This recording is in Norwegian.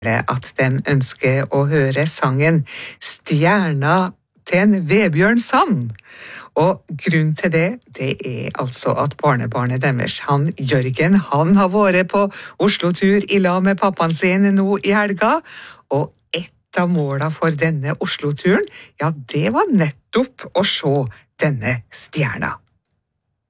at de ønsker å høre sangen Stjerna til en Vebjørn Sand. Og grunnen til det altså at barnebarnet deres, han Jørgen, han har vært på Oslo-tur i lag med pappaen sin nå i helga, og ett av målene for denne Oslo-turen, ja, det var nettopp å se denne stjerna.